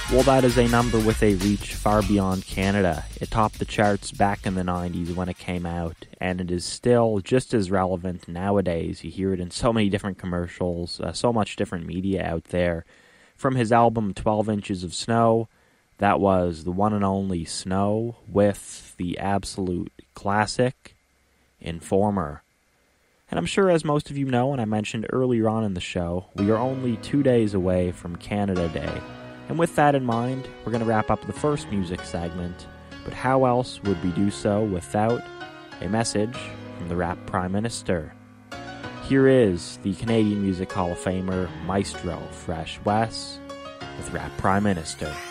Well, that is a number with a reach far beyond Canada. It topped the charts back in the 90s when it came out, and it is still just as relevant nowadays. You hear it in so many different commercials, so much different media out there. From his album 12 Inches of Snow, that was the one and only Snow with the absolute classic Informer. And I'm sure, as most of you know, and I mentioned earlier on in the show, we are only 2 days away from Canada Day. And with that in mind, we're going to wrap up the first music segment. But how else would we do so without a message from the Rap Prime Minister? Here is the Canadian Music Hall of Famer, Maestro Fresh Wes, with Rap Prime Minister.